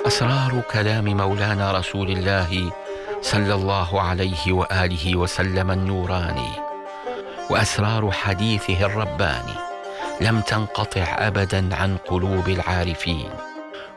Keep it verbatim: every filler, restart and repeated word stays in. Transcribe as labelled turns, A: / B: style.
A: أسرار كلام مولانا رسول الله صلى الله عليه وآله وسلم النوراني، وأسرار حديثه الرباني لم تنقطع أبدا عن قلوب العارفين،